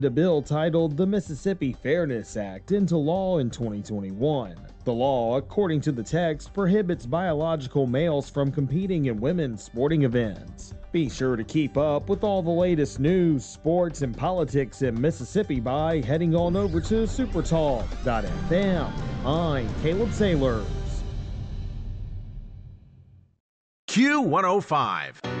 a bill titled the Mississippi Fairness Act into law in 2021. The law, according to the text, prohibits biological males from competing in women's sporting events. Be sure to keep up with all the latest news, sports, and politics in Mississippi by heading on over to supertalk.fm. I'm Caleb Sailors. Q105.